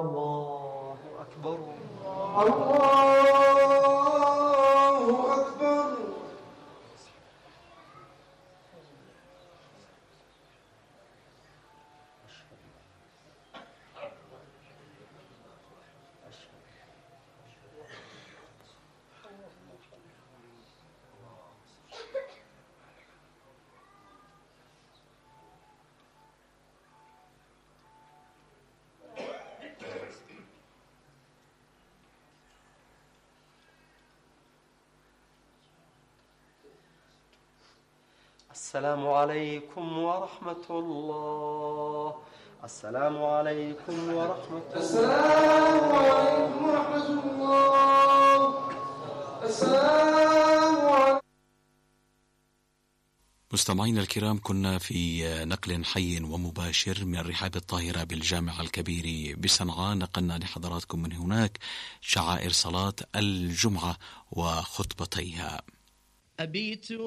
الله أكبر الله أكبر. السلام عليكم ورحمة الله. السلام عليكم ورحمة الله. السلام عليكم ورحمة الله. السلام عليكم. مستمعينا الكرام، كنا في نقل حي ومباشر من الرحاب الطاهرة بالجامع الكبير بصنعاء. نقلنا لحضراتكم من هناك شعائر صلاة الجمعة وخطبتيها.